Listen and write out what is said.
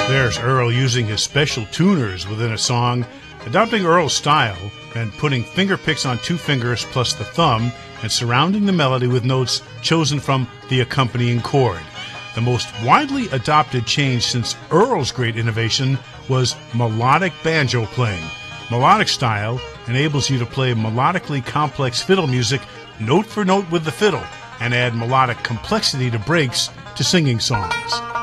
There's Earl using his special tuners within a song, adopting Earl's style and putting finger picks on two fingers plus the thumb and surrounding the melody with notes chosen from the accompanying chord. The most widely adopted change since Earl's great innovation was melodic banjo playing. Melodic style enables you to play melodically complex fiddle music note for note with the fiddle and add melodic complexity to breaks to singing songs.